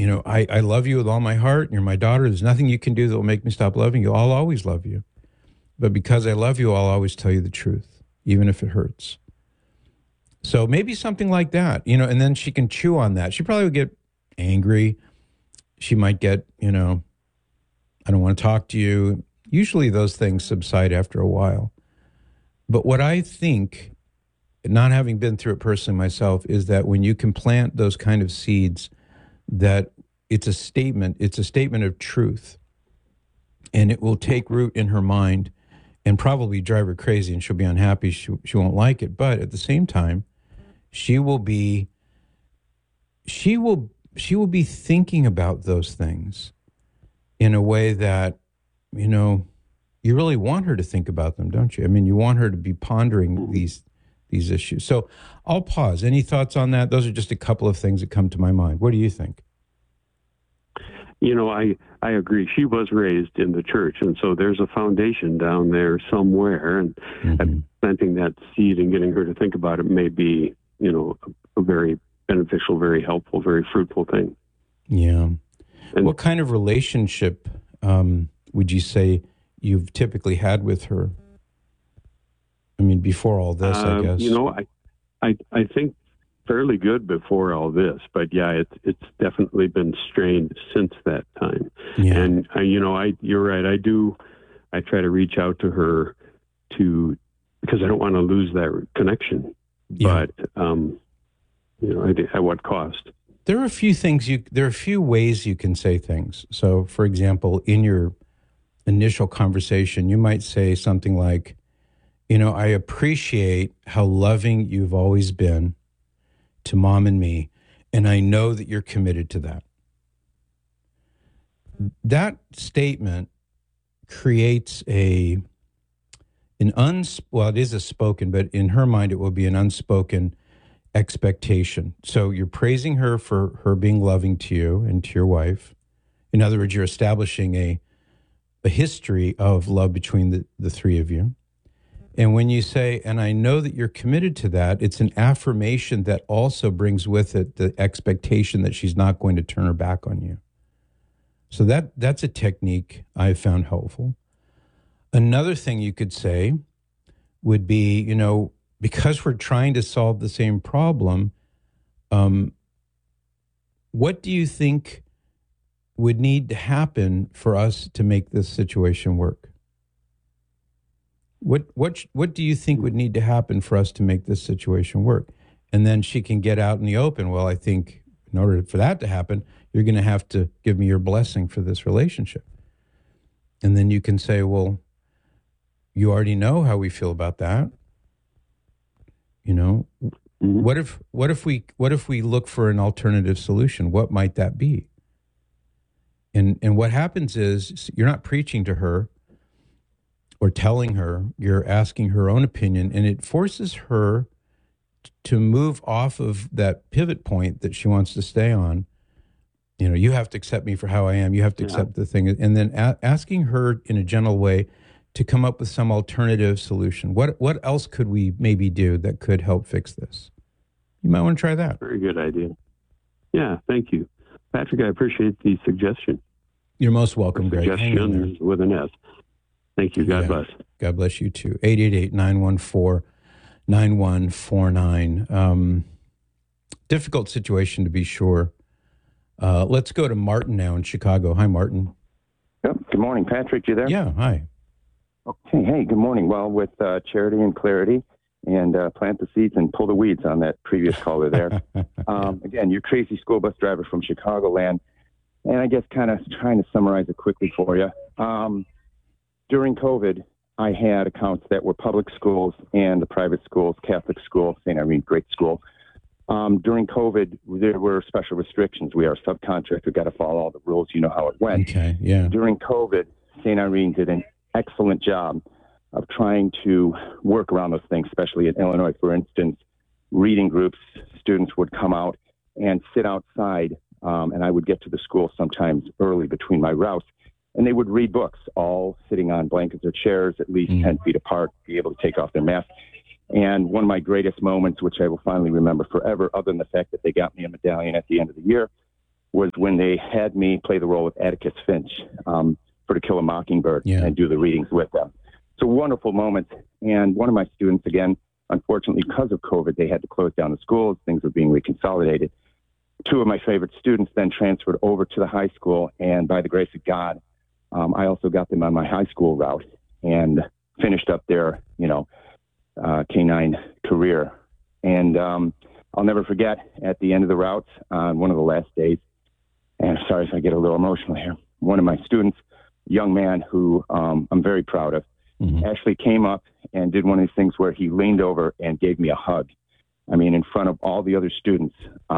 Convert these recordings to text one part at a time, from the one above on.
I love you with all my heart. You're my daughter. There's nothing you can do that will make me stop loving you. I'll always love you. But because I love you, I'll always tell you the truth, even if it hurts. So maybe something like that, and then she can chew on that. She probably would get angry. She might get, I don't want to talk to you. Usually those things subside after a while. But what I think, not having been through it personally myself, is that when you can plant those kind of seeds, that it's a statement of truth, and it will take root in her mind and probably drive her crazy, and she'll be unhappy. She won't like it. But at the same time, she will be thinking about those things in a way that, you really want her to think about them, don't you? I mean, you want her to be pondering these issues. So I'll pause. Any thoughts on that? Those are just a couple of things that come to my mind. What do you think? I agree. She was raised in the church, and so there's a foundation down there somewhere, and planting that seed and getting her to think about it may be, a very beneficial, very helpful, very fruitful thing. Yeah. And what kind of relationship would you say you've typically had with her? I mean, before all this, I guess. I think fairly good before all this, but yeah, it's definitely been strained since that time. Yeah. And you're right. I try to reach out to her because I don't want to lose that connection. Yeah. But at what cost? There are a few ways you can say things. So, for example, in your initial conversation, you might say something like, I appreciate how loving you've always been to Mom and me, and I know that you're committed to that. That statement creates it is a spoken, but in her mind, it will be an unspoken expectation. So you're praising her for her being loving to you and to your wife. In other words, you're establishing a history of love between the three of you. And when you say, and I know that you're committed to that, it's an affirmation that also brings with it the expectation that she's not going to turn her back on you. So that's a technique I've found helpful. Another thing you could say would be, because we're trying to solve the same problem, what do you think would need to happen for us to make this situation work? What do you think would need to happen for us to make this situation work? And then she can get out in the open. Well, I think in order for that to happen, you're going to have to give me your blessing for this relationship. And then you can say, well, you already know how we feel about that. What if we look for an alternative solution? What might that be? And what happens is you're not preaching to her or telling her, you're asking her own opinion, and it forces her to move off of that pivot point that she wants to stay on. You have to accept me for how I am. You have to accept the thing. And then asking her in a gentle way to come up with some alternative solution. What else could we maybe do that could help fix this? You might want to try that. Very good idea. Yeah, thank you. Patrick, I appreciate the suggestion. You're most welcome, Greg. Suggestion with an S. Thank you. God bless. God bless you too. 888-914-9149. Difficult situation to be sure. Let's go to Martin now in Chicago. Hi, Martin. Yep. Good morning, Patrick. You there? Yeah. Hi. Okay. Hey, good morning. Well, with charity and clarity and plant the seeds and pull the weeds on that previous caller there. Again, you're crazy school bus driver from Chicagoland. And I guess kind of trying to summarize it quickly for you. During COVID, I had accounts that were public schools and the private schools, Catholic school, St. Irene, great school. During COVID, there were special restrictions. We are a subcontractor. We've got to follow all the rules. You know how it went. Okay, yeah. During COVID, St. Irene did an excellent job of trying to work around those things, especially in Illinois. For instance, reading groups, students would come out and sit outside, and I would get to the school sometimes early between my routes, and they would read books, all sitting on blankets or chairs at least 10 feet apart, be able to take off their masks. And one of my greatest moments, which I will finally remember forever, other than the fact that they got me a medallion at the end of the year, was when they had me play the role of Atticus Finch for To Kill a Mockingbird and do the readings with them. It's a wonderful moment. And one of my students, again, unfortunately, because of COVID, they had to close down the schools. Things were being reconsolidated. Two of my favorite students then transferred over to the high school. And by the grace of God, I also got them on my high school route and finished up their, K-9 career. And I'll never forget at the end of the route on one of the last days, and sorry if I get a little emotional here, one of my students, a young man who I'm very proud of, actually came up and did one of these things where he leaned over and gave me a hug. I mean, in front of all the other students.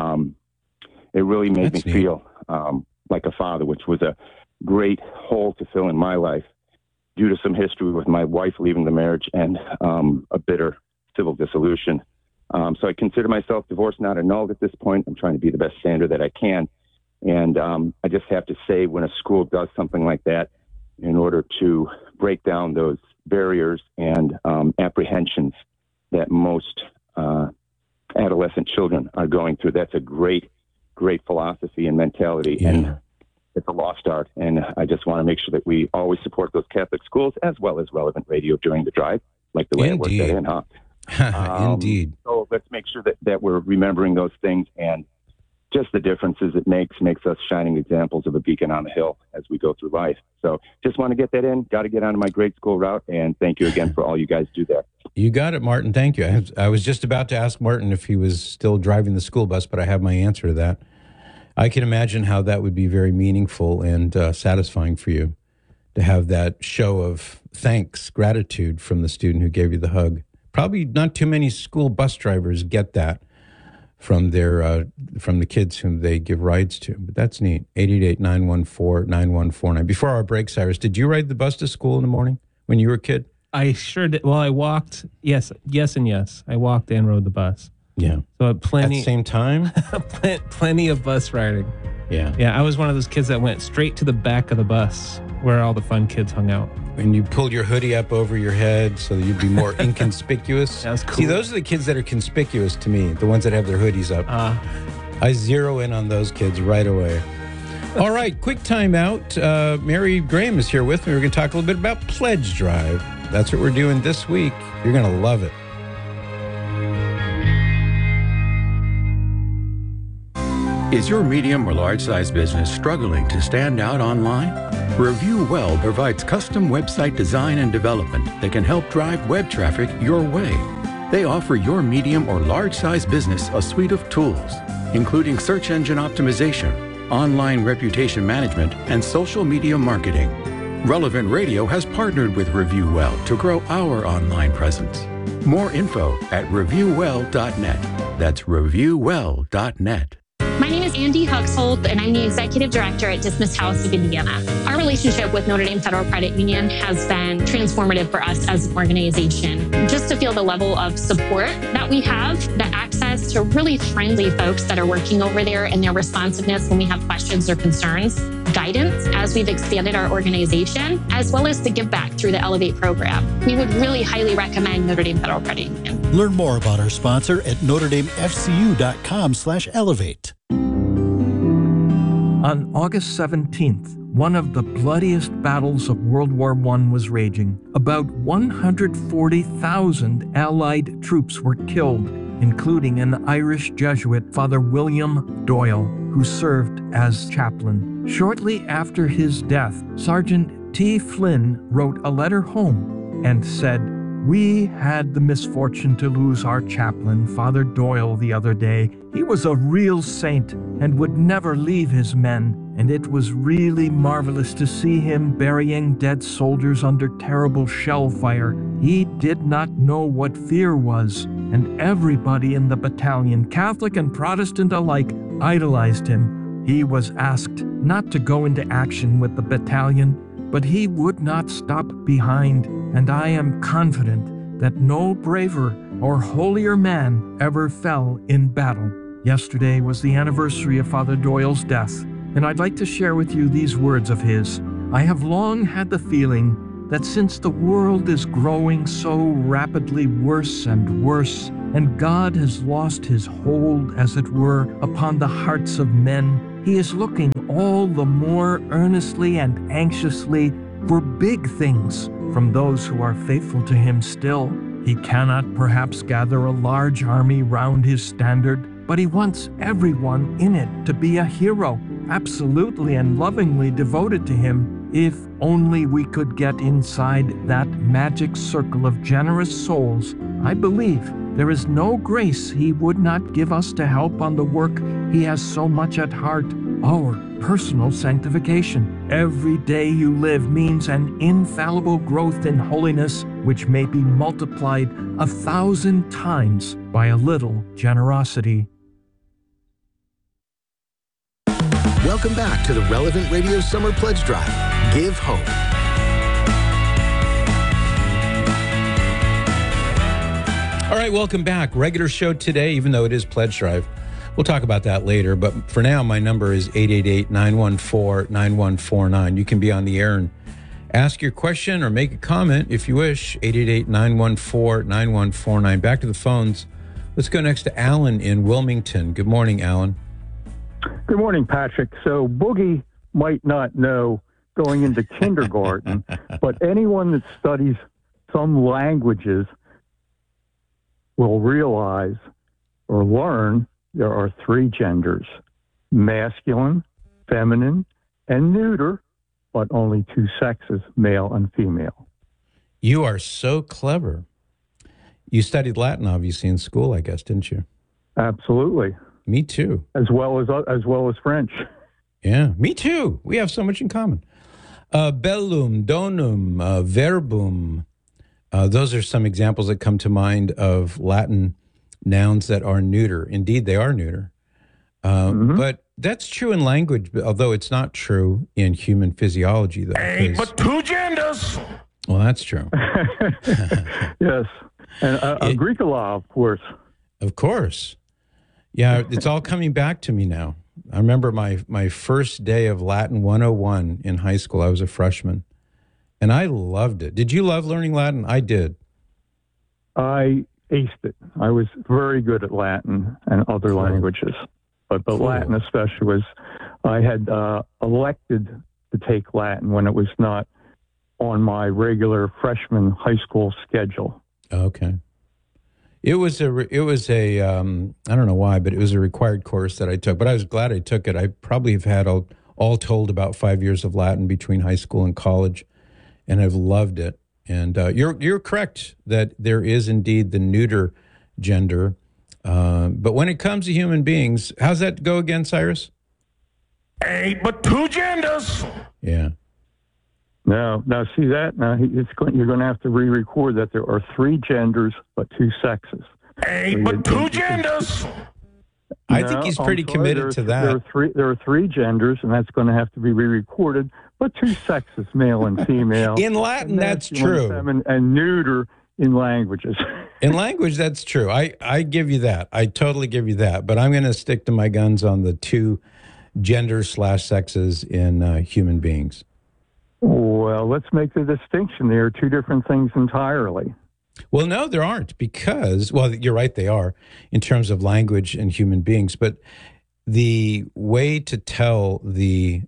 It really made me feel like a father, which was a great hole to fill in my life due to some history with my wife leaving the marriage and a bitter civil dissolution. So I consider myself divorced, not annulled at this point. I'm trying to be the best sander that I can. And I just have to say, when a school does something like that, in order to break down those barriers and apprehensions that most adolescent children are going through, that's a great philosophy and mentality. Yeah. And it's a lost art. And I just want to make sure that we always support those Catholic schools as well as relevant radio during the drive, like the way it worked in, huh? Indeed. So let's make sure that we're remembering those things, and just the differences it makes us shining examples of a beacon on the hill as we go through life. So just want to get that in. Got to get onto my grade school route, and thank you again for all you guys do there. You got it, Martin. Thank you. I was just about to ask Martin if he was still driving the school bus, but I have my answer to that. I can imagine how that would be very meaningful and satisfying for you to have that show of thanks, gratitude from the student who gave you the hug. Probably not too many school bus drivers get that from the kids whom they give rides to, but that's neat. 888-914-9149. Before our break, Cyrus, did you ride the bus to school in the morning when you were a kid? I sure did. Well, I walked. Yes, and yes. I walked and rode the bus. Yeah. So plenty. At the same time? Plenty of bus riding. Yeah. Yeah, I was one of those kids that went straight to the back of the bus where all the fun kids hung out. And you pulled your hoodie up over your head so that you'd be more inconspicuous. That was cool. See, those are the kids that are conspicuous to me, the ones that have their hoodies up. I zero in on those kids right away. All right, quick time out. Mary Graham is here with me. We're going to talk a little bit about Pledge Drive. That's what we're doing this week. You're going to love it. Is your medium or large-size business struggling to stand out online? Review Well provides custom website design and development that can help drive web traffic your way. They offer your medium or large-size business a suite of tools, including search engine optimization, online reputation management, and social media marketing. Relevant Radio has partnered with Review Well to grow our online presence. More info at reviewwell.net. That's reviewwell.net. My name is Andy Huxhold, and I'm the Executive Director at Dismiss House of Indiana. Our relationship with Notre Dame Federal Credit Union has been transformative for us as an organization. Just to feel the level of support that we have, the access to really friendly folks that are working over there, and their responsiveness when we have questions or concerns, guidance as we've expanded our organization, as well as the give back through the Elevate program. We would really highly recommend Notre Dame Federal Credit Union. Learn more about our sponsor at NotreDameFCU.com/elevate. On August 17th, one of the bloodiest battles of World War I was raging. About 140,000 Allied troops were killed, including an Irish Jesuit, Father William Doyle, who served as chaplain. Shortly after his death, Sergeant T. Flynn wrote a letter home and said, "We had the misfortune to lose our chaplain, Father Doyle, the other day. He was a real saint and would never leave his men, and it was really marvelous to see him burying dead soldiers under terrible shell fire. He did not know what fear was, and everybody in the battalion, Catholic and Protestant alike, idolized him. He was asked not to go into action with the battalion, but he would not stop behind, and I am confident that no braver or holier man ever fell in battle." Yesterday was the anniversary of Father Doyle's death, and I'd like to share with you these words of his. "I have long had the feeling that since the world is growing so rapidly worse and worse, and God has lost his hold, as it were, upon the hearts of men, he is looking all the more earnestly and anxiously for big things from those who are faithful to him still. He cannot perhaps gather a large army round his standard, but he wants everyone in it to be a hero, absolutely and lovingly devoted to him. If only we could get inside that magic circle of generous souls, I believe there is no grace he would not give us to help on the work he has so much at heart, our personal sanctification. Every day you live means an infallible growth in holiness, which may be multiplied 1,000 times by a little generosity. Welcome back to the Relevant Radio Summer Pledge Drive. Give hope. All right, welcome back. Regular show today, even though it is Pledge Drive. We'll talk about that later. But for now, my number is 888-914-9149. You can be on the air and ask your question or make a comment if you wish. 888-914-9149. Back to the phones. Let's go next to Alan in Wilmington. Good morning, Alan. Good morning, Patrick. So Boogie might not know going into kindergarten, but anyone that studies some languages will realize or learn there are three genders: masculine, feminine, and neuter, but only two sexes, male and female. You are so clever. You studied Latin, obviously, in school, I guess, didn't you? Absolutely. Me too. As well as French. Yeah, me too. We have so much in common. Bellum, donum, verbum. Those are some examples that come to mind of Latin nouns that are neuter. Indeed, they are neuter. But that's true in language, although it's not true in human physiology, though. Hey, but two genders. Well, that's true. Yes. And Agricola, of course. Of course. Yeah, it's all coming back to me now. I remember my first day of Latin 101 in high school. I was a freshman, and I loved it. Did you love learning Latin? I did. I aced it. I was very good at Latin and other languages, but Latin especially was. I had elected to take Latin when it was not on my regular freshman high school schedule. Okay. It was a I don't know why, but it was a required course that I took. But I was glad I took it. I probably have had all told about 5 years of Latin between high school and college, and I've loved it. And you're correct that there is indeed the neuter gender. But when it comes to human beings, how's that go again, Cyrus? Hey, but two genders. Yeah. Now see that? Now you're going to have to re-record that there are three genders but two sexes. Hey, but two genders. I think he's pretty committed to that. There are three genders, and that's going to have to be re-recorded, but two sexes, male and female. In Latin, that's true. And neuter in languages. In language, that's true. I give you that. I totally give you that. But I'm going to stick to my guns on the two genders/sexes in human beings. Well, let's make the distinction. They are two different things entirely. Well, no, there aren't because, well, you're right, they are in terms of language and human beings. But the way to tell the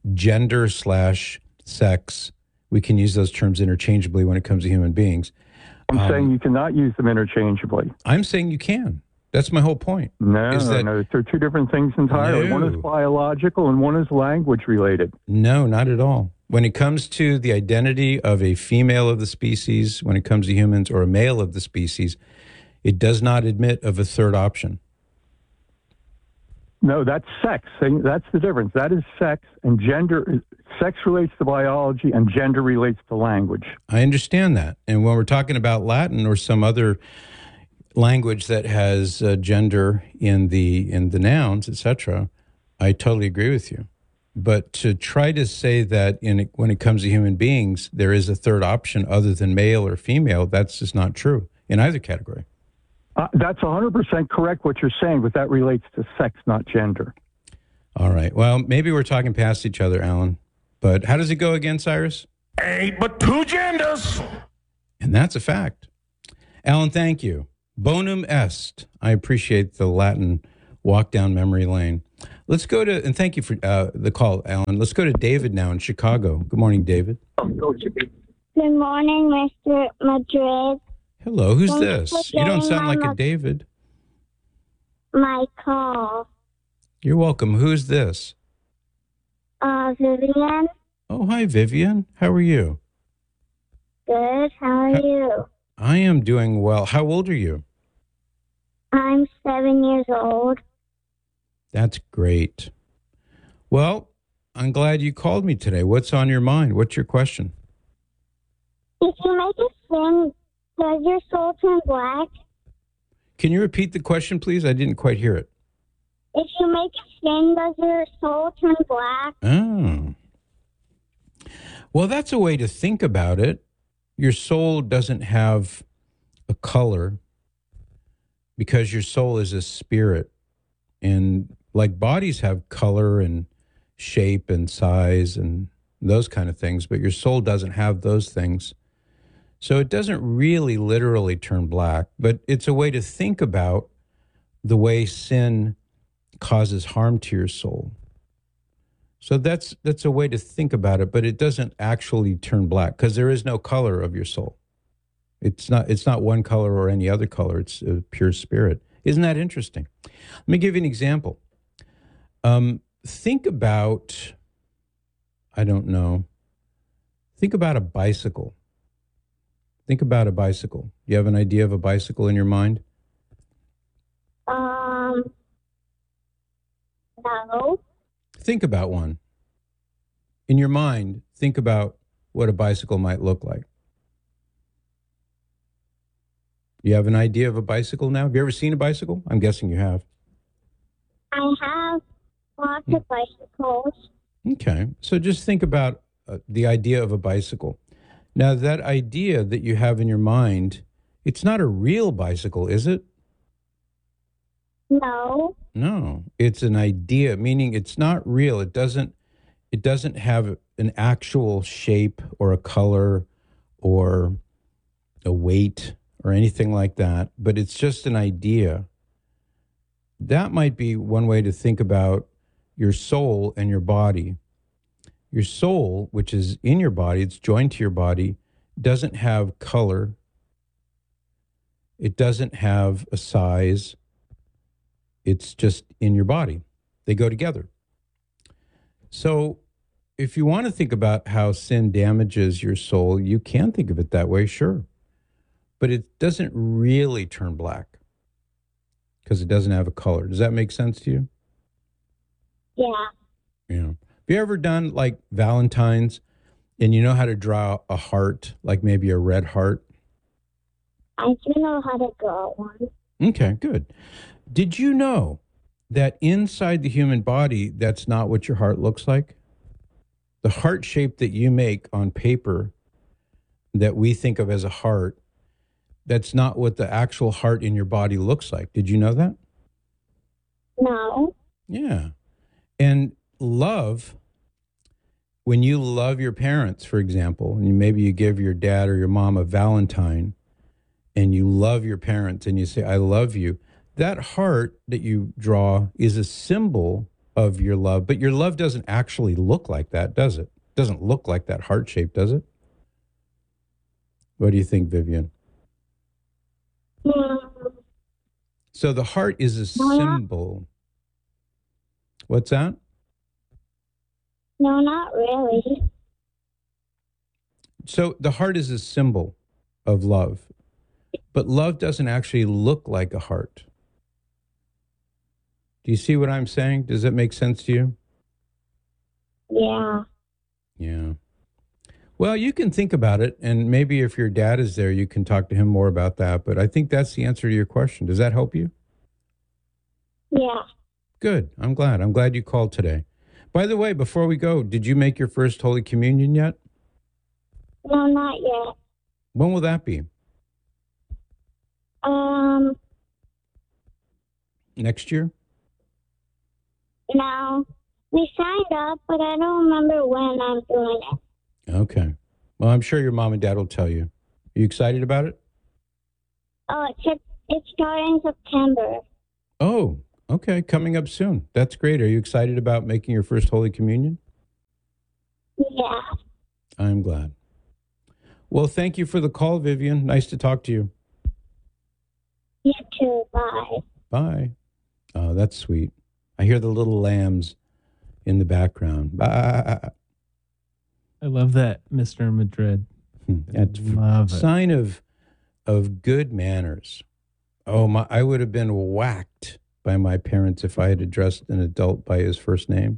gender/sex, we can use those terms interchangeably when it comes to human beings. I'm saying you cannot use them interchangeably. I'm saying you can. That's my whole point. No, they're two different things entirely. No. One is biological and one is language related. No, not at all. When it comes to the identity of a female of the species, when it comes to humans, or a male of the species, it does not admit of a third option. No, that's sex. That's the difference. That is sex, and gender. Sex relates to biology, and gender relates to language. I understand that. And when we're talking about Latin or some other language that has gender in the nouns, etc., I totally agree with you. But to try to say that when it comes to human beings, there is a third option other than male or female, that's just not true in either category. That's 100% correct what you're saying, but that relates to sex, not gender. All right. Well, maybe we're talking past each other, Alan. But how does it go again, Cyrus? Hey, but two genders. And that's a fact. Alan, thank you. Bonum est. I appreciate the Latin walk down memory lane. Let's go to, and thank you for the call, Alan. Let's go to David now in Chicago. Good morning, David. Good morning, Mr. Madrid. Hello, who's Thanks this? for You don't getting sound like my a David. My call. You're welcome. Who's this? Vivian. Oh, hi, Vivian. How are you? Good. How are you? I am doing well. How old are you? I'm 7 years old. That's great. Well, I'm glad you called me today. What's on your mind? What's your question? If you make a sin, does your soul turn black? Can you repeat the question, please? I didn't quite hear it. If you make a sin, does your soul turn black? Oh. Well, that's a way to think about it. Your soul doesn't have a color because your soul is a spirit. And like bodies have color and shape and size and those kind of things, but your soul doesn't have those things. So it doesn't really literally turn black, but it's a way to think about the way sin causes harm to your soul. So that's a way to think about it, but it doesn't actually turn black because there is no color of your soul. It's not one color or any other color. It's a pure spirit. Isn't that interesting? Let me give you an example. Think about, think about a bicycle. Think about a bicycle. Do you have an idea of a bicycle in your mind? No. Think about one. In your mind, think about what a bicycle might look like. You have an idea of a bicycle now? Have you ever seen a bicycle? I'm guessing you have. I have lots of bicycles. Okay. So just think about the idea of a bicycle. Now, that idea that you have in your mind, it's not a real bicycle, is it? No. No. It's an idea, meaning it's not real. It doesn't have an actual shape or a color or a weight or anything like that, but it's just an idea. That might be one way to think about your soul and your body. Your soul, which is in your body, it's joined to your body, doesn't have color. It doesn't have a size. It's just in your body. They go together. So if you want to think about how sin damages your soul, you can think of it that way, sure. But it doesn't really turn black because it doesn't have a color. Does that make sense to you? Yeah. Yeah. Have you ever done like Valentine's and you know how to draw a heart, like maybe a red heart? I do know how to draw one. Okay, good. Did you know that inside the human body, that's not what your heart looks like? The heart shape that you make on paper that we think of as a heart, that's not what the actual heart in your body looks like. Did you know that? No. Yeah. And love, when you love your parents, for example, and maybe you give your dad or your mom a Valentine and you love your parents and you say, I love you, that heart that you draw is a symbol of your love, but your love doesn't actually look like that, does it? It doesn't look like that heart shape, does it? What do you think, Vivian? So the heart is a symbol. What's that? No, not really. So the heart is a symbol of love, but love doesn't actually look like a heart. Do you see what I'm saying? Does that make sense to you? Yeah. Yeah. Well, you can think about it, and maybe if your dad is there, you can talk to him more about that. But I think that's the answer to your question. Does that help you? Yeah. Good. I'm glad. I'm glad you called today. By the way, before we go, did you make your first Holy Communion yet? No, not yet. When will that be? Next year? No. We signed up, but I don't remember when I'm doing it. Okay. Well, I'm sure your mom and dad will tell you. Are you excited about it? Oh, it's starting in September. Oh, Okay, coming up soon. That's great. Are you excited about making your first Holy Communion? Yeah. I'm glad. Well, thank you for the call, Vivian. Nice to talk to you. You too. Bye. Bye. Oh, that's sweet. I hear the little lambs in the background. Bye. I love that, Mr. Madrid. That's Love it. sign of good manners. Oh, I would have been whacked by my parents if I had addressed an adult by his first name.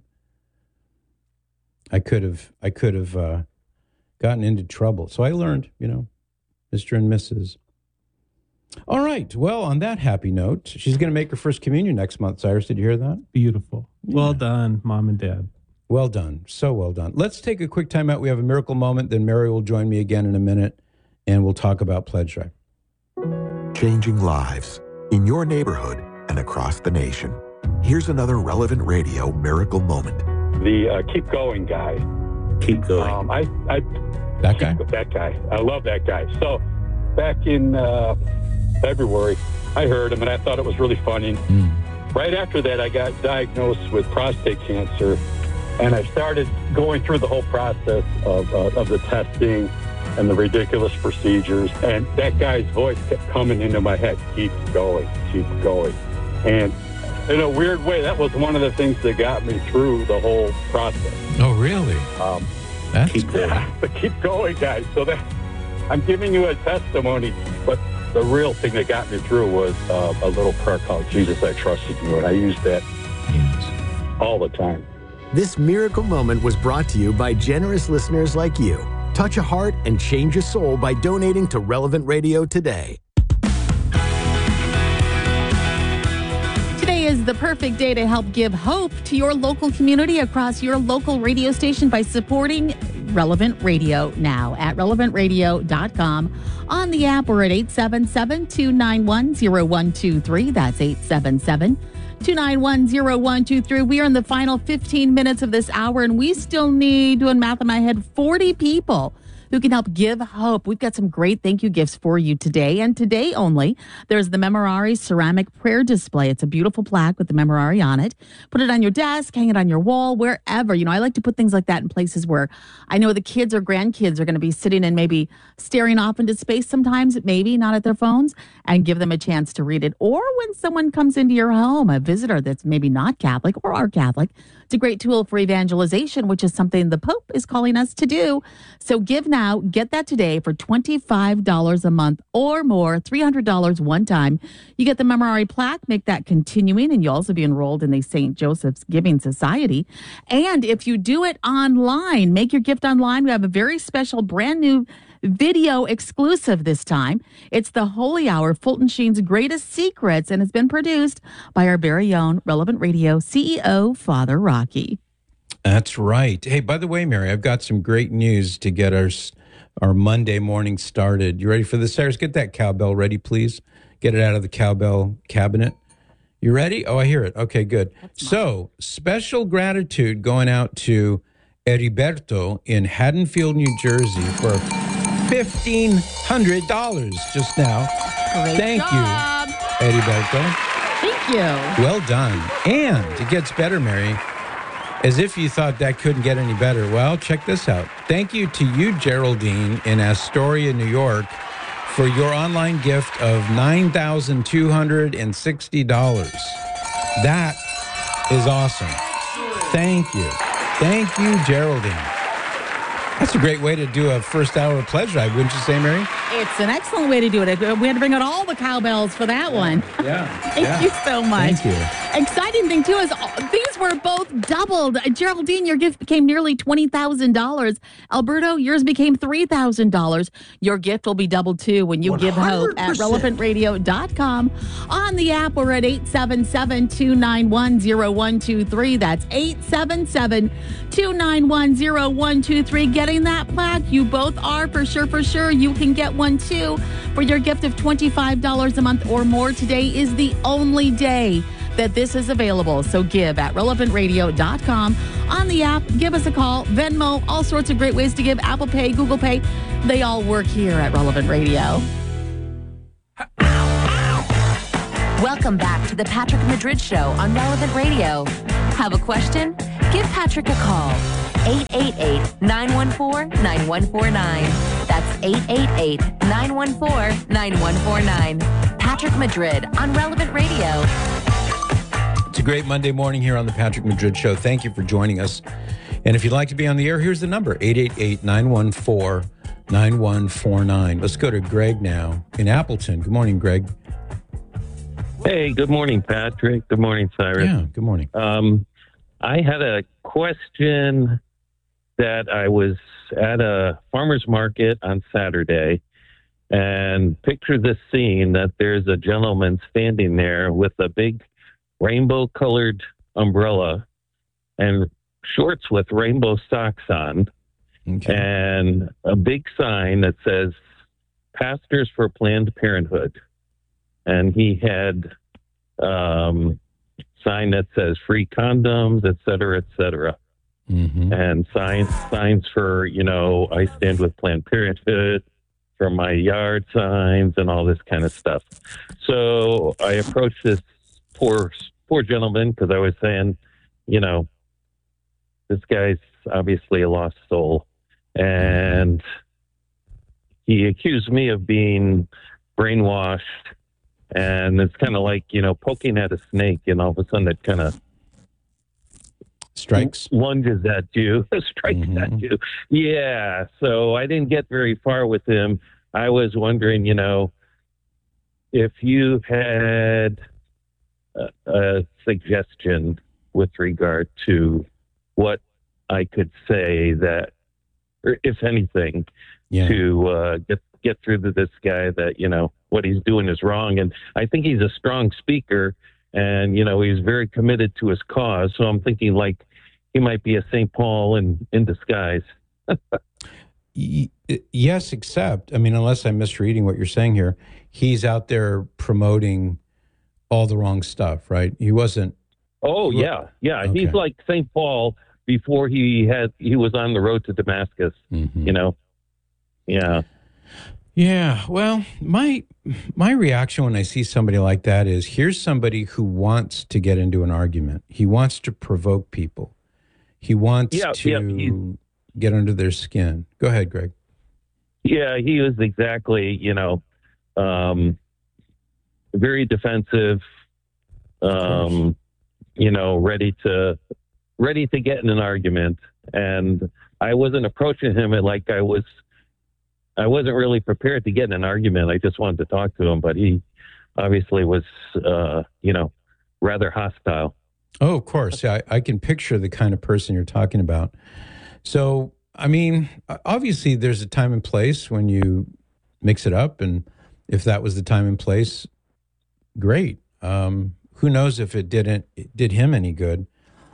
I could have gotten into trouble. So I learned, Mr. and Mrs. All right. Well, on that happy note, she's going to make her first communion next month. Cyrus, did you hear that? Beautiful. Yeah. Well done, Mom and Dad. Well done. So well done. Let's take a quick time out. We have a miracle moment. Then Mary will join me again in a minute, and we'll talk about Pledge Drive. Changing lives in your neighborhood and across the nation. Here's another Relevant Radio miracle moment. The Keep Going guy. Keep going. That guy? That guy. I love that guy. So back in February, I heard him, and I thought it was really funny. Right after that, I got diagnosed with prostate cancer, and I started going through the whole process of the testing and the ridiculous procedures, and that guy's voice kept coming into my head. Keep going, keep going. And in a weird way, that was one of the things that got me through the whole process. Oh, really? That's keep going. The Keep Going guy. So that I'm giving you a testimony, but the real thing that got me through was a little prayer called Jesus, I Trusted You, and I use that all the time. This miracle moment was brought to you by generous listeners like you. Touch a heart and change a soul by donating to Relevant Radio today. Today is the perfect day to help give hope to your local community across your local radio station by supporting Relevant Radio now at relevantradio.com. On the app, we're at 877-291-0123. That's 877-291-0123. We are in the final 15 minutes of this hour, and we still need, doing math in my head, 40 people who can help give hope. We've got some great thank you gifts for you today, and today only. There's the Memorare ceramic prayer display. It's a beautiful plaque with the Memorare on it. Put it on your desk, hang it on your wall, wherever. I like to put things like that in places where I know the kids or grandkids are going to be sitting and maybe staring off into space sometimes, maybe not at their phones, and give them a chance to read it. Or when someone comes into your home, a visitor that's maybe not Catholic or are Catholic, it's a great tool for evangelization, which is something the Pope is calling us to do. So give now, get that today for $25 a month or more, $300 one time. You get the Memorare plaque, make that continuing, and you'll also be enrolled in the St. Joseph's Giving Society. And if you do it online, make your gift online. We have a very special brand new video exclusive this time. It's the Holy Hour, Fulton Sheen's Greatest Secrets, and it's been produced by our very own Relevant Radio CEO, Father Rocky. That's right. Hey, by the way, Mary, I've got some great news to get our Monday morning started. You ready for this, Cyrus? Get that cowbell ready, please. Get it out of the cowbell cabinet. You ready? Oh, I hear it. Okay, good. So, special gratitude going out to Heriberto in Haddonfield, New Jersey for $1,500 just now. Great Thank job. you, Heriberto. Thank you. Well done. And it gets better, Mary. As if you thought that couldn't get any better. Well, check this out. Thank you to you, Geraldine, in Astoria, New York, for your online gift of $9,260. That is awesome. Thank you. Thank you, Geraldine. That's a great way to do a first hour pledge drive, wouldn't you say, Mary? It's an excellent way to do it. We had to bring out all the cowbells for that one. Yeah. Thank you so much. Thank you. Exciting thing, too, is these were both doubled. Geraldine, your gift became nearly $20,000. Alberto, yours became $3,000. Your gift will be doubled, too, when you give hope at relevantradio.com. On the app, we're at 877-291-0123. That's 877-291-0123. Getting that plaque, you both are for sure. You can get one, too, for your gift of $25 a month or more. Today is the only day that this is available. So give at relevantradio.com. On the app, give us a call, Venmo, all sorts of great ways to give, Apple Pay, Google Pay. They all work here at Relevant Radio. Welcome back to the Patrick Madrid Show on Relevant Radio. Have a question? Give Patrick a call. 888-914-9149. That's 888-914-9149. Patrick Madrid on Relevant Radio. It's a great Monday morning here on the Patrick Madrid Show. Thank you for joining us. And if you'd like to be on the air, here's the number, 888-914-9149. Let's go to Greg now in Appleton. Good morning, Greg. Hey, good morning, Patrick. Good morning, Cyrus. Yeah, good morning. I had a question that I was at a farmer's market on Saturday, and picture this scene that there's a gentleman standing there with a big rainbow-colored umbrella and shorts with rainbow socks on, and a big sign that says Pastors for Planned Parenthood. And he had sign that says free condoms, et cetera, and signs for, you know, I stand with Planned Parenthood, for my yard signs and all this kind of stuff. So I approached this poor gentleman because I was saying, you know, this guy's obviously a lost soul. And he accused me of being brainwashed. And it's kind of like, you know, poking at a snake, and all of a sudden it kind of strikes, lunges at you, strikes at you. Yeah. So I didn't get very far with him. I was wondering, you know, if you had a suggestion with regard to what I could say that, or if anything, to get through to this guy that, you know, what he's doing is wrong. And I think he's a strong speaker, and, you know, he's very committed to his cause. So I'm thinking like he might be a St. Paul in disguise. Yes, except, I mean, unless I'm misreading what you're saying here, he's out there promoting all the wrong stuff, right? He wasn't. Oh, yeah. Yeah. Okay. He's like St. Paul before he was on the road to Damascus, you know? Yeah. Yeah. Well, my reaction when I see somebody like that is, here's somebody who wants to get into an argument. He wants to provoke people. He wants to get under their skin. Go ahead, Greg. Yeah, he was exactly, you know, very defensive, you know, ready to get in an argument. And I wasn't approaching him like I wasn't really prepared to get in an argument. I just wanted to talk to him, but he obviously was, you know, rather hostile. Oh, of course. Yeah, I can picture the kind of person you're talking about. So, I mean, obviously there's a time and place when you mix it up. And if that was the time and place, great. Who knows if it did him any good.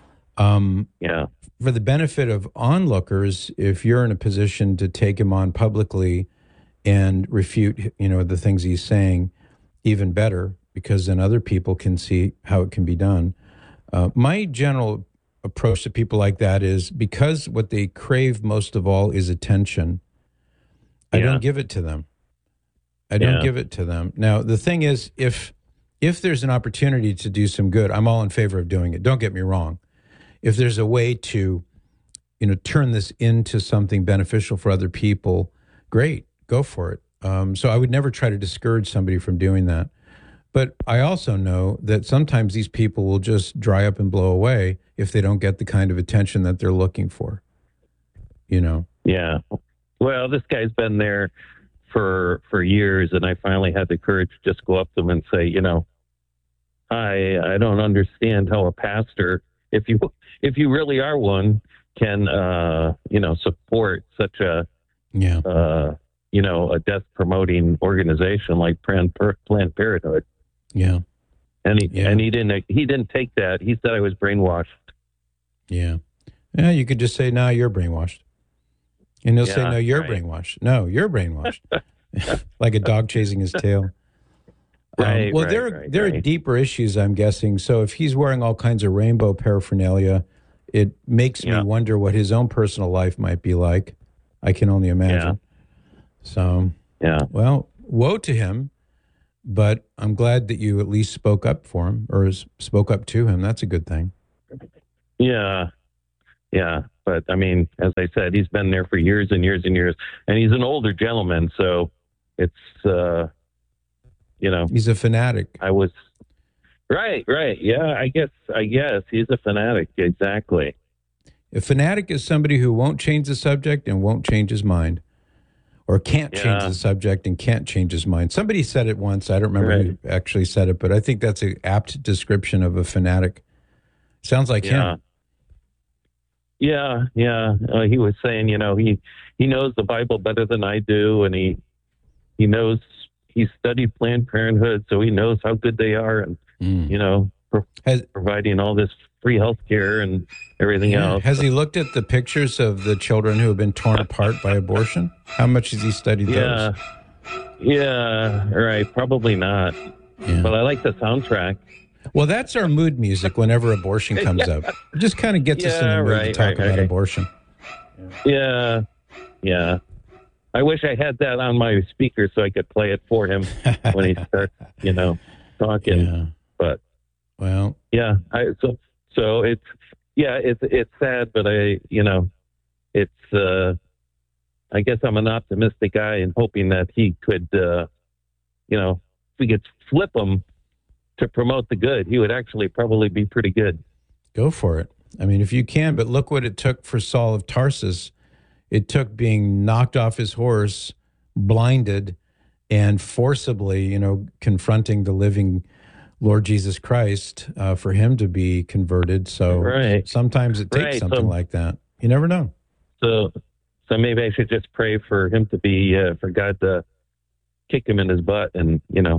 Yeah. For the benefit of onlookers, if you're in a position to take him on publicly and refute, you know, the things he's saying, even better, because then other people can see how it can be done. My general approach to people like that is, because what they crave most of all is attention, I don't give it to them. I don't give it to them. Now, the thing is, if there's an opportunity to do some good, I'm all in favor of doing it. Don't get me wrong. If there's a way to, you know, turn this into something beneficial for other people, great, go for it. So I would never try to discourage somebody from doing that. But I also know that sometimes these people will just dry up and blow away if they don't get the kind of attention that they're looking for, you know? Yeah. Well, this guy's been there for years, and I finally had the courage to just go up to him and say, you know, I don't understand how a pastor, if you really are one, can, you know, support such a, you know, a death promoting organization like Planned Parenthood. Yeah. And he didn't take that. He said I was brainwashed. Yeah. Yeah. You could just say, no, you're brainwashed. And he'll say, no, you're brainwashed. No, you're brainwashed. Like a dog chasing his tail. There are deeper issues, I'm guessing. So if he's wearing all kinds of rainbow paraphernalia, it makes me wonder what his own personal life might be like. I can only imagine. So, well, woe to him. but I'm glad that you at least spoke up for him or spoke up to him. That's a good thing. Yeah. But I mean, as I said, he's been there for years and years and years, and he's an older gentleman. So it's, he's a fanatic. Right. Yeah. I guess he's a fanatic. Exactly. A fanatic is somebody who won't change the subject and won't change his mind, or can't change the subject and can't change his mind. Somebody said it once. I don't remember who actually said it, but I think that's an apt description of a fanatic. Sounds like him. Yeah. He was saying, he knows the Bible better than I do, and he knows, he studied Planned Parenthood, so he knows how good they are, and providing all this free health care and everything else. Has he looked at the pictures of the children who have been torn apart by abortion? How much has he studied those? Yeah, right. Probably not. Yeah. But I like the soundtrack. Well, that's our mood music whenever abortion comes up. It just kind of gets us in the mood to talk about abortion. Yeah. I wish I had that on my speaker so I could play it for him when he starts, talking. Yeah. But so it's sad, but I guess I'm an optimistic guy and hoping that he could, if we could flip him to promote the good, he would actually probably be pretty good. Go for it. I mean, if you can, but look what it took for Saul of Tarsus. It took being knocked off his horse, blinded, and forcibly, confronting the living Lord Jesus Christ for him to be converted. So sometimes it takes something like that. You never know. So maybe I should just pray for him to be, for God to kick him in his butt and,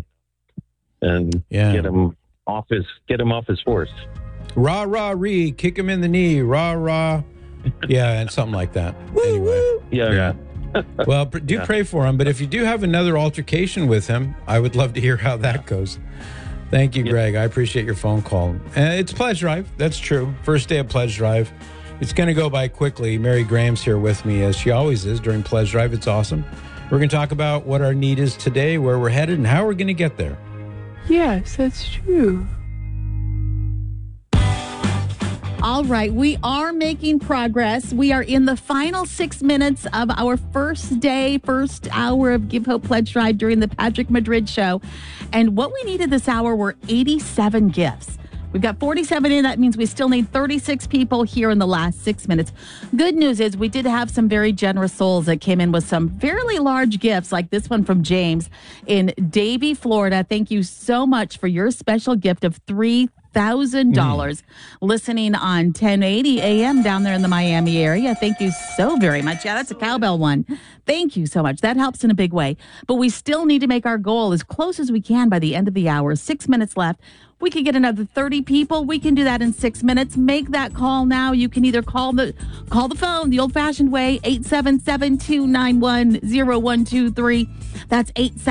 get him off his horse. Rah, rah, ree, kick him in the knee, rah, rah. Yeah, and something like that. Anyway. Yeah. Well, pray for him. But if you do have another altercation with him, I would love to hear how that goes. Thank you, Greg. I appreciate your phone call. It's Pledge Drive. That's true. First day of Pledge Drive. It's going to go by quickly. Mary Graham's here with me, as she always is during Pledge Drive. It's awesome. We're going to talk about what our need is today, where we're headed, and how we're going to get there. Yes, that's true. All right, we are making progress. We are in the final 6 minutes of our first hour of Give Hope Pledge Drive during the Patrick Madrid Show. And what we needed this hour were 87 gifts. We've got 47 in. That means we still need 36 people here in the last 6 minutes. Good news is we did have some very generous souls that came in with some fairly large gifts, like this one from James in Davie, Florida. Thank you so much for your special gift of $3,000 listening on 1080 AM down there in the Miami area. Thank you so very much. Yeah, that's a cowbell one. Thank you so much. That helps in a big way. But we still need to make our goal as close as we can by the end of the hour. 6 minutes left. We could get another 30 people. We can do that in 6 minutes. Make that call now. You can either call the phone the old-fashioned way, 877-291-0123. That's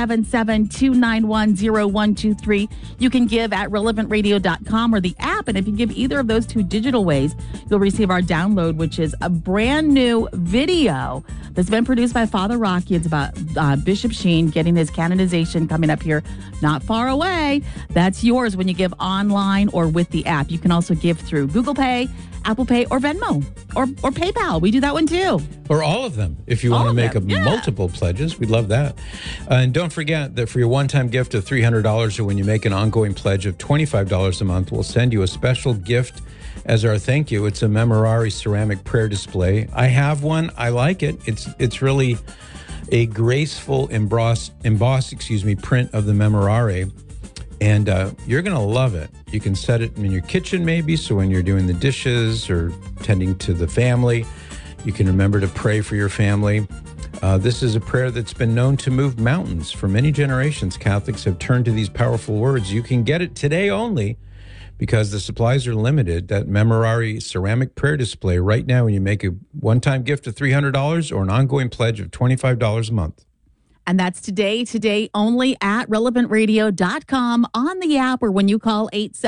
877-291-0123. You can give at relevantradio.com or the app. And if you give either of those two digital ways, you'll receive our download, which is a brand new video that's been produced by Father Rocky. It's about Bishop Sheen getting his canonization coming up here not far away. That's yours when you give online or with the app. You can also give through Google Pay, Apple Pay, or Venmo, or PayPal. We do that one too. Or all of them. If you want to make multiple pledges, we'd love that. And don't forget that for your one-time gift of $300 or when you make an ongoing pledge of $25 a month, we'll send you a special gift as our thank you. It's a Memorare ceramic prayer display. I have one. I like it. It's really a graceful embossed print of the Memorare. And you're going to love it. You can set it in your kitchen maybe, so when you're doing the dishes or tending to the family, you can remember to pray for your family. This is a prayer that's been known to move mountains. For many generations, Catholics have turned to these powerful words. You can get it today only because the supplies are limited. That Memorare ceramic prayer display right now when you make a one-time gift of $300 or an ongoing pledge of $25 a month. And that's today only at relevantradio.com, on the app, or when you call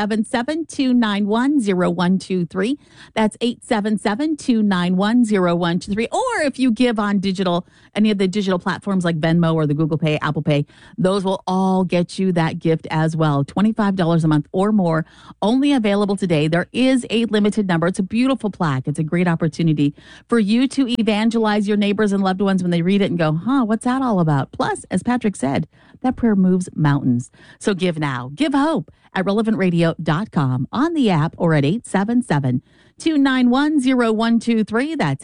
877-291-0123. That's 877-291-0123. Or if you give on digital, any of the digital platforms like Venmo or the Google Pay, Apple Pay, those will all get you that gift as well. $25 a month or more, only available today. There is a limited number. It's a beautiful plaque. It's a great opportunity for you to evangelize your neighbors and loved ones when they read it and go, what's that all about? Plus, as Patrick said, that prayer moves mountains. So give now. Give hope at relevantradio.com, on the app, or at 877-291-0123. That's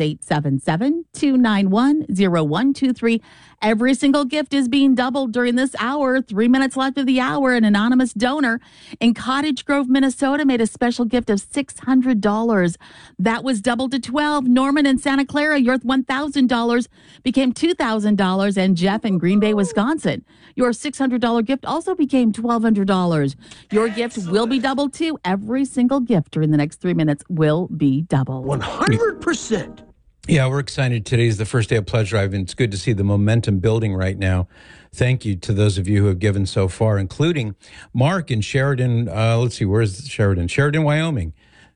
877-291-0123. Every single gift is being doubled during this hour. 3 minutes left of the hour. An anonymous donor in Cottage Grove, Minnesota made a special gift of $600. That was doubled to $1,200. Norman in Santa Clara, your $1,000 became $2,000. And Jeff in Green Bay, Wisconsin, your $600 gift also became $1,200. Your gift will be doubled too. Every single gift during the next 3 minutes will be doubled. 100%. Yeah, we're excited. Today is the first day of Pledge Drive, and it's good to see the momentum building right now. Thank you to those of you who have given so far, including Mark in Sheridan. Let's see, where's Sheridan? Sheridan, Wyoming.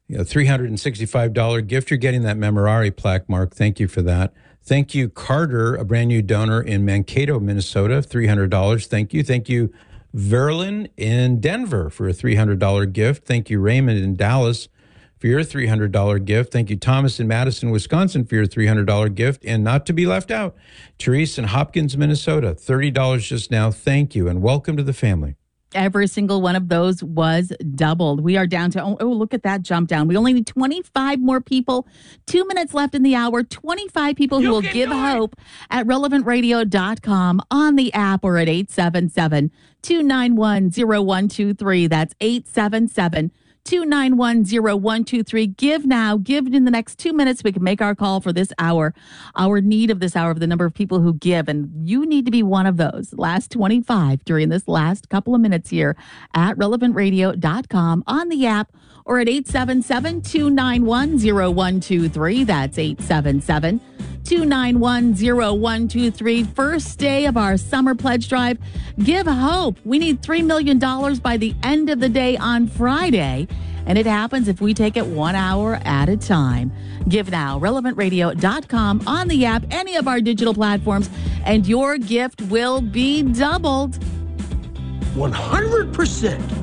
$365 gift. You're getting that Memorare plaque, Mark. Thank you for that. Thank you, Carter, a brand new donor in Mankato, Minnesota, $300. Thank you. Thank you, Verlin in Denver, for a $300 gift. Thank you, Raymond in Dallas, for your $300 gift. Thank you, Thomas in Madison, Wisconsin, for your $300 gift. And not to be left out, Therese in Hopkins, Minnesota, $30 just now. Thank you, and welcome to the family. Every single one of those was doubled. We are down to, look at that jump down. We only need 25 more people. 2 minutes left in the hour. 25 people who will give hope at relevantradio.com, on the app, or at 877-291-0123. That's 877-291-0123. Give now. Give in the next 2 minutes. We can make our call for this hour. Our need of this hour, of the number of people who give. And you need to be one of those last 25 during this last couple of minutes here at relevantradio.com, on the app, or at 877-291-0123. That's 877-291-0123. First day of our summer pledge drive. Give hope. We need $3 million by the end of the day on Friday. And it happens if we take it 1 hour at a time. Give now. relevantradio.com, on the app, any of our digital platforms, and your gift will be doubled. 100%.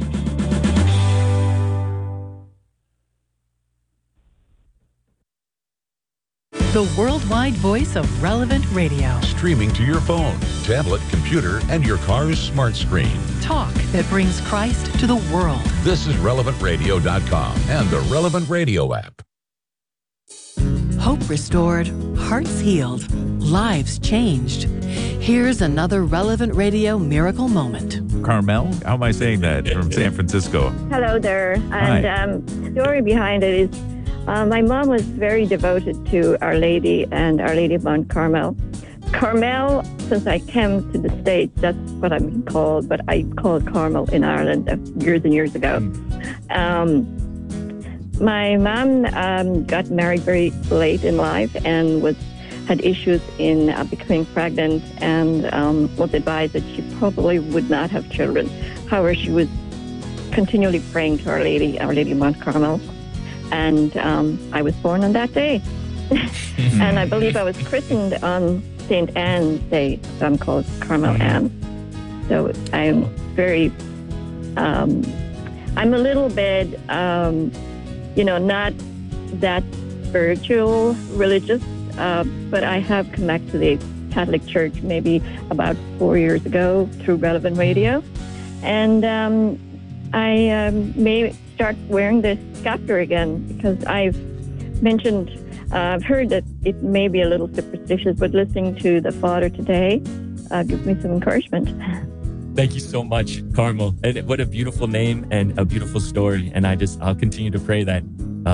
The worldwide voice of Relevant Radio. Streaming to your phone, tablet, computer, and your car's smart screen. Talk that brings Christ to the world. This is relevantradio.com and the Relevant Radio app. Hope restored, hearts healed, lives changed. Here's another Relevant Radio miracle moment. Carmel, how am I saying that, from San Francisco? Hello there. And the story behind it is my mom was very devoted to Our Lady and Our Lady of Mount Carmel. Carmel, since I came to the States, that's what I'm called, but I called Carmel in Ireland years and years ago. My mom got married very late in life and had issues in becoming pregnant, and was advised that she probably would not have children. However, she was continually praying to Our Lady of Mount Carmel. And I was born on that day. And I believe I was christened on St. Anne's Day. So I'm called Carmel Anne. So I'm very, I'm a little bit, not that spiritual, religious, but I have come back to the Catholic Church maybe about 4 years ago through Relevant Radio. And I may start wearing this scepter again, because I've heard that it may be a little superstitious, but listening to the Father today gives me some encouragement. Thank you so much, Carmel. And what a beautiful name and a beautiful story. And I'll continue to pray that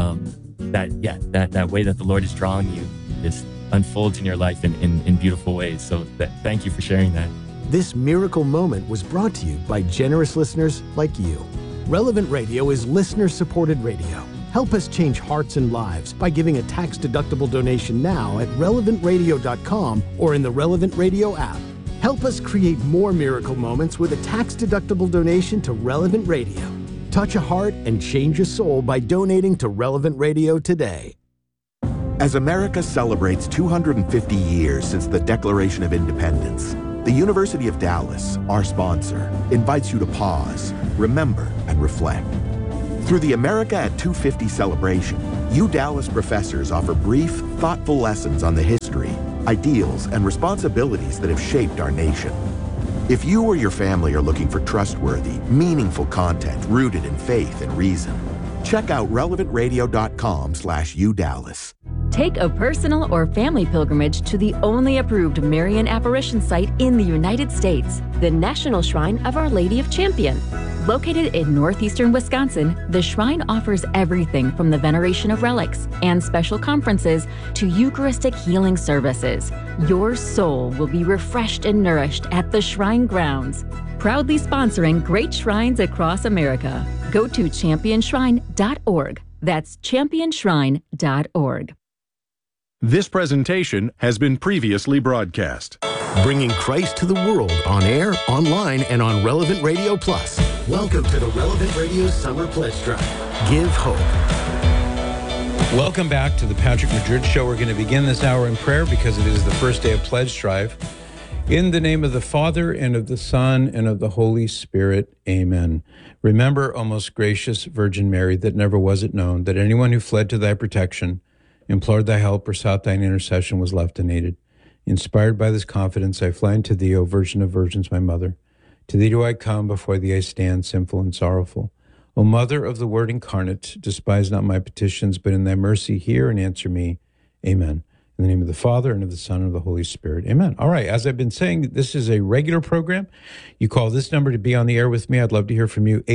that way that the Lord is drawing you just unfolds in your life in beautiful ways. So thank you for sharing that. This miracle moment was brought to you by generous listeners like you. Relevant Radio is listener-supported radio. Help us change hearts and lives by giving a tax-deductible donation now at relevantradio.com or in the Relevant Radio app. Help us create more miracle moments with a tax-deductible donation to Relevant Radio. Touch a heart and change a soul by donating to Relevant Radio today. As America celebrates 250 years since the Declaration of Independence, the University of Dallas, our sponsor, invites you to pause, remember, and reflect. Through the America at 250 celebration, you Dallas professors offer brief, thoughtful lessons on the history, ideals, and responsibilities that have shaped our nation. If you or your family are looking for trustworthy, meaningful content rooted in faith and reason, check out relevantradio.com/udallas. Take a personal or family pilgrimage to the only approved Marian apparition site in the United States, the National Shrine of Our Lady of Champion. Located in northeastern Wisconsin, the shrine offers everything from the veneration of relics and special conferences to Eucharistic healing services. Your soul will be refreshed and nourished at the shrine grounds. Proudly sponsoring great shrines across America. Go to championshrine.org. That's championshrine.org. This presentation has been previously broadcast. Bringing Christ to the world on air, online, and on Relevant Radio Plus. Welcome to the Relevant Radio Summer Pledge Drive. Give hope. Welcome back to the Patrick Madrid Show. We're going to begin this hour in prayer because it is the first day of Pledge Drive. In the name of the Father, and of the Son, and of the Holy Spirit, amen. Remember, O most gracious Virgin Mary, that never was it known that anyone who fled to thy protection, implored thy help, or sought thine intercession was left unaided. Inspired by this confidence, I fly unto thee, O Virgin of Virgins, my mother. To thee do I come, before thee I stand, sinful and sorrowful. O Mother of the Word incarnate, despise not my petitions, but in thy mercy hear and answer me. Amen. In the name of the Father, and of the Son, and of the Holy Spirit. Amen. All right, as I've been saying, this is a regular program. You call this number to be on the air with me. I'd love to hear from you,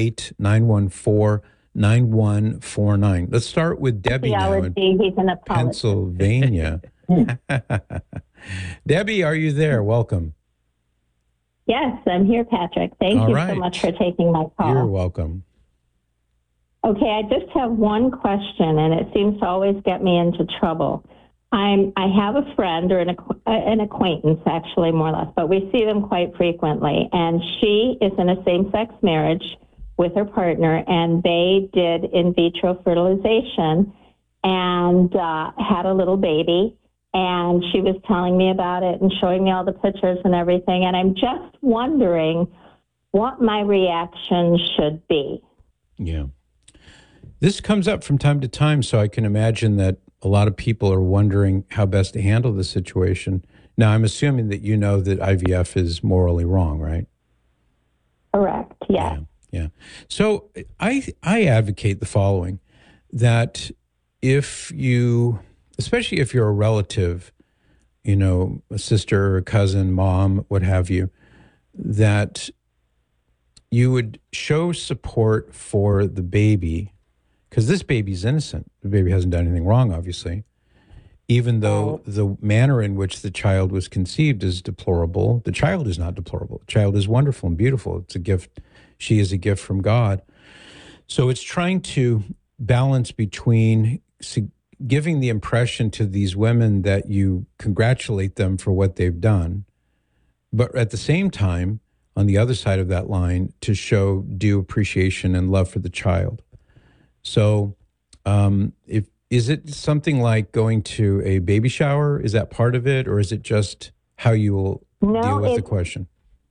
888-914-9149. Let's start with Debbie now in Pennsylvania. Debbie, are you there? Welcome. Yes, I'm here, Patrick. Thank you so much for taking my call. You're welcome. Okay, I just have one question, and it seems to always get me into trouble. I have a friend or an acquaintance, actually, more or less, but we see them quite frequently, and she is in a same-sex marriage with her partner, and they did in vitro fertilization and had a little baby. And she was telling me about it and showing me all the pictures and everything. And I'm just wondering what my reaction should be. Yeah. This comes up from time to time, so I can imagine that a lot of people are wondering how best to handle the situation. Now, I'm assuming that you know that IVF is morally wrong, right? Correct, yeah. Yeah. So I advocate the following, that if you... especially if you're a relative, you know, a sister, a cousin, mom, what have you, that you would show support for the baby, because this baby's innocent. The baby hasn't done anything wrong, obviously, even though the manner in which the child was conceived is deplorable. The child is not deplorable. The child is wonderful and beautiful. It's a gift. She is a gift from God. So it's trying to balance between giving the impression to these women that you congratulate them for what they've done, but at the same time, on the other side of that line, to show due appreciation and love for the child. So is it something like going to a baby shower? Is that part of it, or is it just how you will deal with the question?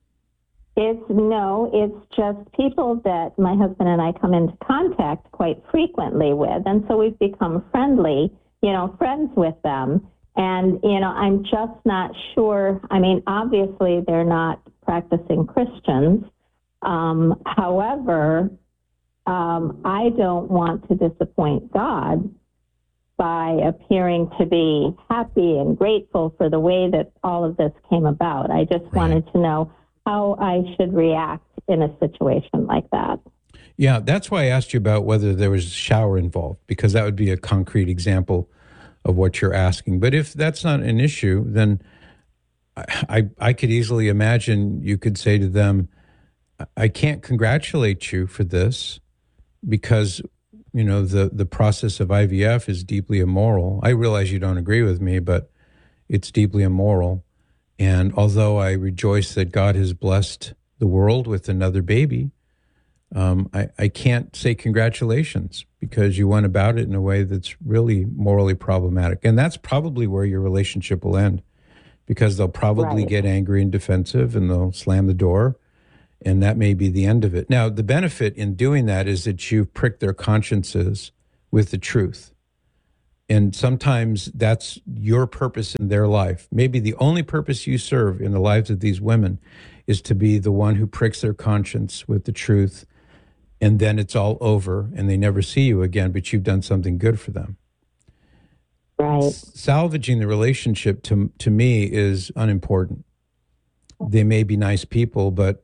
It's just people that my husband and I come into contact quite frequently with. And so we've become friends with them. And, I'm just not sure. I mean, obviously they're not practicing Christians. However, I don't want to disappoint God by appearing to be happy and grateful for the way that all of this came about. I just wanted to know how I should react in a situation like that. Yeah, that's why I asked you about whether there was a shower involved, because that would be a concrete example of what you're asking. But if that's not an issue, then I could easily imagine you could say to them, I can't congratulate you for this because, the process of IVF is deeply immoral. I realize you don't agree with me, but it's deeply immoral. And although I rejoice that God has blessed the world with another baby, I can't say congratulations because you went about it in a way that's really morally problematic. And that's probably where your relationship will end, because they'll probably get angry and defensive and they'll slam the door, and that may be the end of it. Now, the benefit in doing that is that you've pricked their consciences with the truth. And sometimes that's your purpose in their life. Maybe the only purpose you serve in the lives of these women is to be the one who pricks their conscience with the truth, and then it's all over and they never see you again, but you've done something good for them. Right. Salvaging the relationship to me is unimportant. They may be nice people, but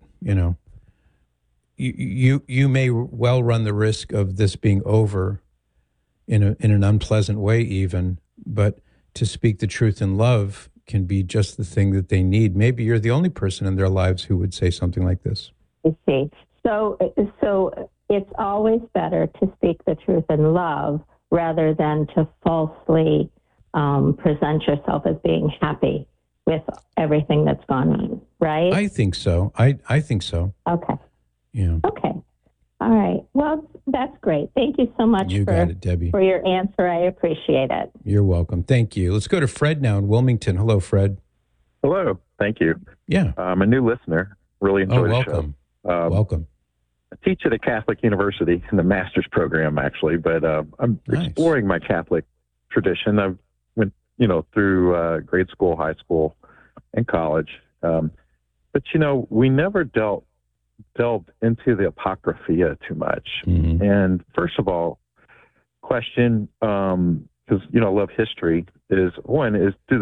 you may well run the risk of this being over in an unpleasant way even, but to speak the truth in love can be just the thing that they need. Maybe you're the only person in their lives who would say something like this. I see. So it's always better to speak the truth in love rather than to falsely present yourself as being happy with everything that's gone on, right? I think so. I think so. Okay. Yeah. Okay. All right. Well, that's great. Thank you so much got it, Debbie. for your answer. I appreciate it. You're welcome. Thank you. Let's go to Fred now in Wilmington. Hello, Fred. Hello. Thank you. Yeah. I'm a new listener. Really enjoy the welcome. show. Welcome. I teach at a Catholic university in the master's program, actually, but I'm exploring my Catholic tradition. I went, through grade school, high school, and college. But, we never delved into the Apocrypha too much. Mm-hmm. And first of all, question, because, I love history, is do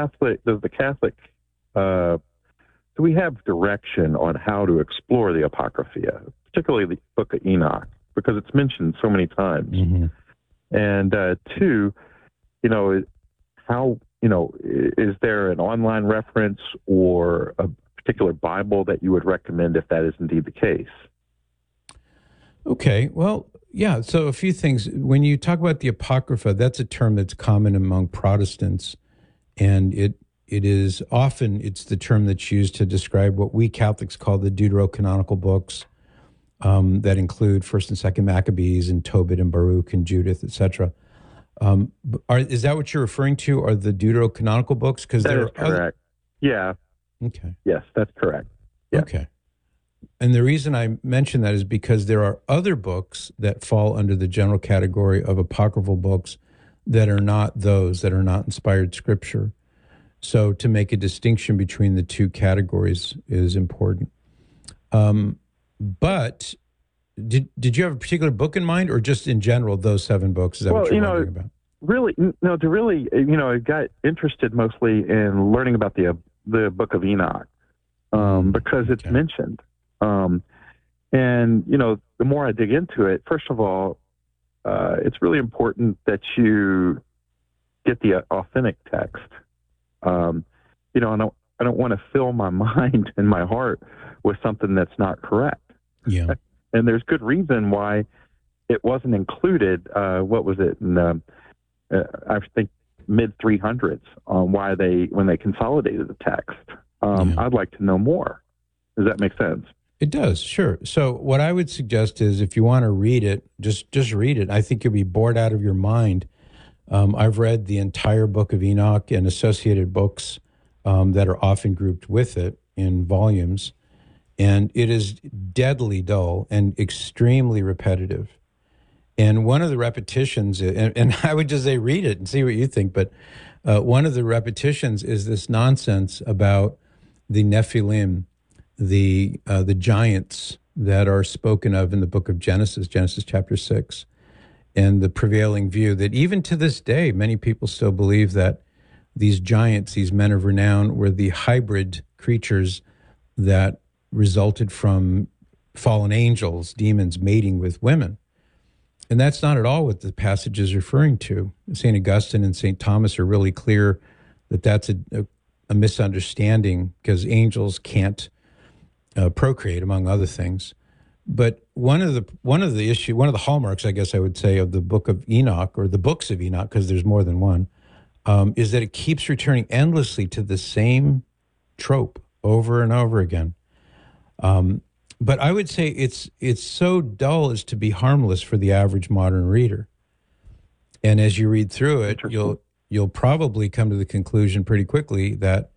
we have direction on how to explore the Apocrypha, particularly the Book of Enoch, because it's mentioned so many times? Mm-hmm. And two, how, is there an online reference or a particular Bible that you would recommend if that is indeed the case? Okay, well, yeah, so a few things. When you talk about the Apocrypha, that's a term that's common among Protestants, and it is often, it's the term that's used to describe what we Catholics call the deuterocanonical books that include 1st and 2nd Maccabees and Tobit and Baruch and Judith, etc. Is that what you're referring to? Are the deuterocanonical books? Because that is correct. Yeah. Okay. Yes, that's correct. Yeah. Okay. And the reason I mention that is because there are other books that fall under the general category of apocryphal books that are not those, that are not inspired scripture. So to make a distinction between the two categories is important. But did you have a particular book in mind, or just in general, those 7 books? Is that what you're wondering about? I got interested mostly in learning about the Book of Enoch because it's mentioned. And, the more I dig into it, first of all, it's really important that you get the authentic text. I don't want to fill my mind and my heart with something that's not correct. Yeah. And there's good reason why it wasn't included. What was it? In, I think mid 300s on when they consolidated the text. I'd like to know more. Does that make sense? It does, sure. So what I would suggest is if you want to read it, just read it. I think you'll be bored out of your mind. I've read the entire Book of Enoch and associated books that are often grouped with it in volumes, and it is deadly dull and extremely repetitive. And one of the repetitions, and I would just say read it and see what you think, but one of the repetitions is this nonsense about the Nephilim, the giants that are spoken of in the book of Genesis chapter 6, and the prevailing view that even to this day, many people still believe that these giants, these men of renown, were the hybrid creatures that resulted from fallen angels, demons mating with women. And that's not at all what the passage is referring to. St. Augustine and St. Thomas are really clear that that's a misunderstanding, because angels can't procreate, among other things. But one of the hallmarks, I guess I would say, of the Book of Enoch, or the books of Enoch, because there's more than one, is that it keeps returning endlessly to the same trope over and over again. But I would say it's so dull as to be harmless for the average modern reader. And as you read through it, you'll probably come to the conclusion pretty quickly that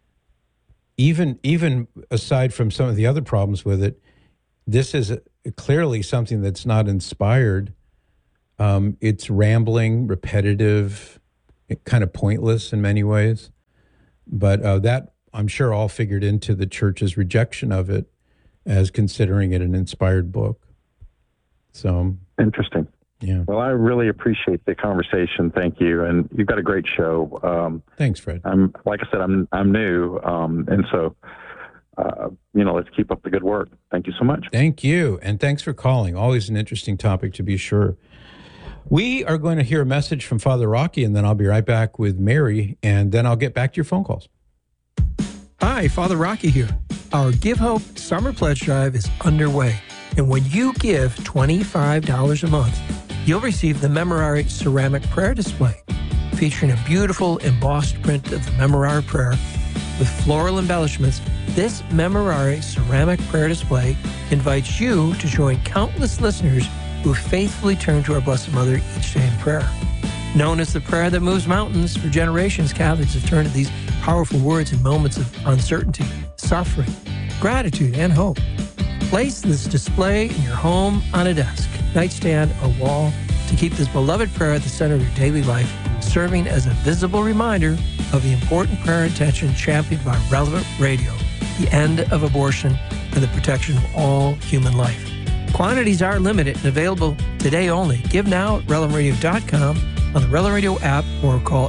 even aside from some of the other problems with it, this is clearly something that's not inspired. It's rambling, repetitive, kind of pointless in many ways. But that, I'm sure, all figured into the church's rejection of it as considering it an inspired book. So interesting. Yeah. Well, I really appreciate the conversation. Thank you, and you've got a great show. Thanks, Fred. Like I said, I'm new, and so let's keep up the good work. Thank you so much. Thank you, and thanks for calling. Always an interesting topic, to be sure. We are going to hear a message from Father Rocky, and then I'll be right back with Mary, and then I'll get back to your phone calls. Hi, Father Rocky here. Our Give Hope Summer Pledge Drive is underway, and when you give $25 a month, you'll receive the Memorare ceramic prayer display, featuring a beautiful embossed print of the Memorare prayer with floral embellishments. This Memorare ceramic prayer display invites you to join countless listeners who faithfully turn to our Blessed Mother each day in prayer. Known as the prayer that moves mountains, for generations, Catholics have turned to these powerful words in moments of uncertainty, suffering, gratitude, and hope. Place this display in your home, on a desk, nightstand, or wall to keep this beloved prayer at the center of your daily life, serving as a visible reminder of the important prayer intention championed by Relevant Radio, the end of abortion and the protection of all human life. Quantities are limited and available today only. Give now at relevantradio.com, on the Relevant Radio app, or call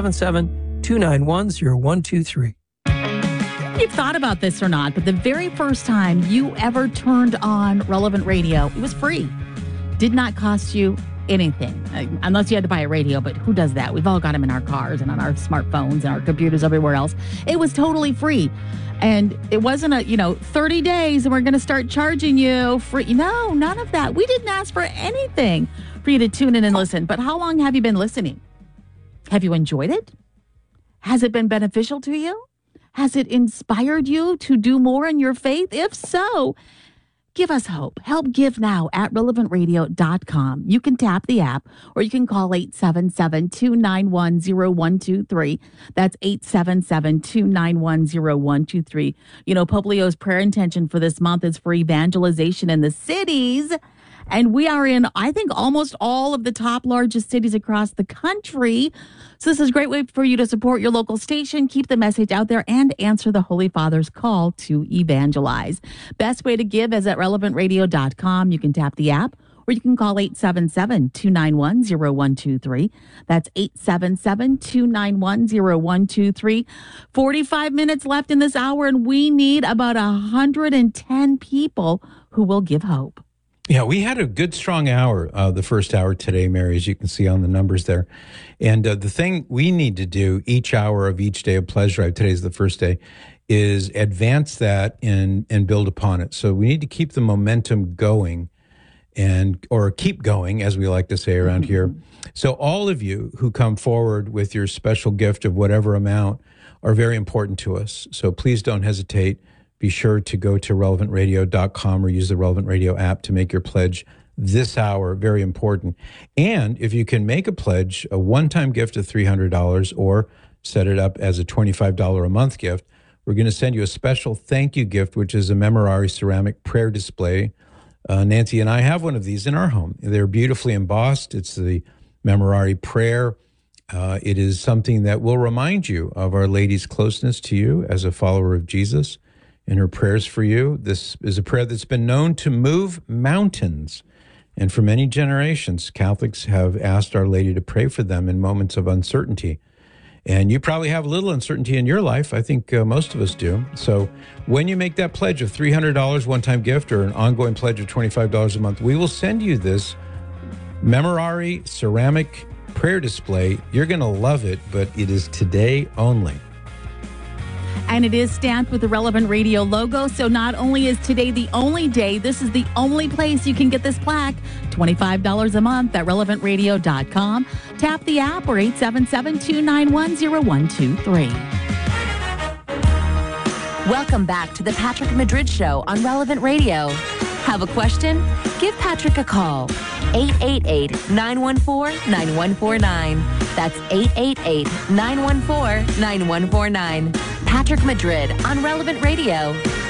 877-291-0123. You've thought about this or not, but the very first time you ever turned on Relevant Radio, it was free. Did not cost you anything, unless you had to buy a radio, but who does that? We've all got them in our cars and on our smartphones and our computers everywhere else. It was totally free. And it wasn't 30 days and we're going to start charging you free. No, none of that. We didn't ask for anything for you to tune in and listen. But how long have you been listening? Have you enjoyed it? Has it been beneficial to you? Has it inspired you to do more in your faith? If so, give us hope. Help give now at relevantradio.com. You can tap the app or you can call 877-291-0123. That's 877-291-0123. Pope Leo's prayer intention for this month is for evangelization in the cities. And we are in, I think, almost all of the top largest cities across the country. So this is a great way for you to support your local station, keep the message out there, and answer the Holy Father's call to evangelize. Best way to give is at relevantradio.com. You can tap the app, or you can call 877-291-0123. That's 877-291-0123. 45 minutes left in this hour, and we need about 110 people who will give hope. Yeah, we had a good, strong hour, the first hour today, Mary, as you can see on the numbers there. And the thing we need to do each hour of each day of Pledge Drive, today's the first day, is advance that and build upon it. So we need to keep the momentum going or keep going, as we like to say around here. So all of you who come forward with your special gift of whatever amount are very important to us. So please don't hesitate. Be sure to go to relevantradio.com or use the Relevant Radio app to make your pledge this hour. Very important. And if you can make a pledge, a one-time gift of $300 or set it up as a $25 a month gift, we're going to send you a special thank you gift, which is a Memorare ceramic prayer display. Nancy and I have one of these in our home. They're beautifully embossed. It's the Memorare prayer. It is something that will remind you of Our Lady's closeness to you as a follower of Jesus and her prayers for you. This is a prayer that's been known to move mountains. And for many generations, Catholics have asked Our Lady to pray for them in moments of uncertainty. And you probably have a little uncertainty in your life. I think most of us do. So when you make that pledge of $300 one-time gift or an ongoing pledge of $25 a month, we will send you this Memorare ceramic prayer display. You're going to love it, but it is today only. And it is stamped with the Relevant Radio logo. So not only is today the only day, this is the only place you can get this plaque. $25 a month at relevantradio.com. Tap the app or 877-291-0123. Welcome back to the Patrick Madrid Show on Relevant Radio. Have a question? Give Patrick a call. 888-914-9149. That's 888-914-9149. Patrick Madrid on Relevant Radio.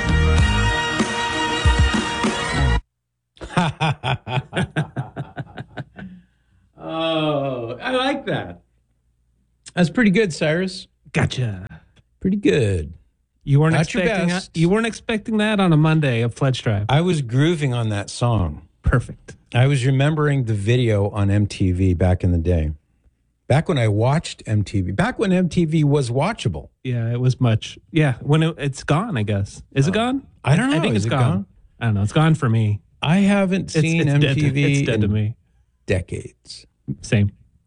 Oh, I like that. That's pretty good, Cyrus. Gotcha. Pretty good. You weren't Not your expecting best. that. You weren't expecting that on a Monday of Pledge Drive. I was grooving on that song. Perfect. I was remembering the video on MTV back in the day. Back when I watched MTV. Back when MTV was watchable. Yeah, it was much. Yeah, when it's gone, I guess. Is it gone? I don't know. I think Is it's it gone. I don't know. It's gone for me. I haven't seen it's MTV dead to in me. decades. Same.